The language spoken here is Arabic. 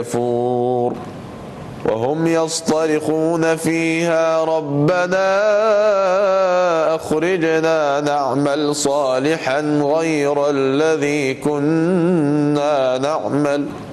كفور وهم يصطرخون فيها ربنا أخرجنا نعمل صالحا غير الذي كنا نعمل